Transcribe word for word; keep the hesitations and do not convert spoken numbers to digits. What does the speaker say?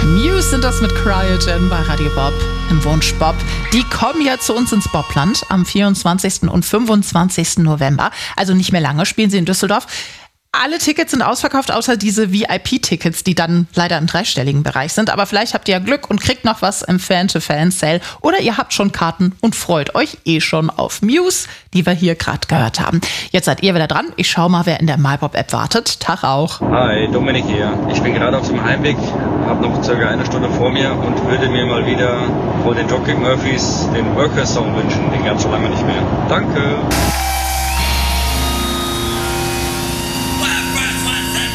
Muse sind das mit Cryogen bei Radio Bob im Wunsch Bob. Die kommen ja zu uns ins Bobland am vierundzwanzigsten und fünfundzwanzigsten November. Also nicht mehr lange, spielen sie in Düsseldorf. Alle Tickets sind ausverkauft, außer diese V I P-Tickets, die dann leider im dreistelligen Bereich sind. Aber vielleicht habt ihr ja Glück und kriegt noch was im Fan-to-Fan-Sale. Oder ihr habt schon Karten und freut euch eh schon auf Muse, die wir hier gerade gehört haben. Jetzt seid ihr wieder dran. Ich schau mal, wer in der MyBob-App wartet. Tag auch. Hi, Dominik hier. Ich bin gerade auf dem Heimweg, habe noch circa eine Stunde vor mir und würde mir mal wieder vor den Dropkick Murphys den Worker-Song wünschen. Den gab's schon lange nicht mehr. Danke.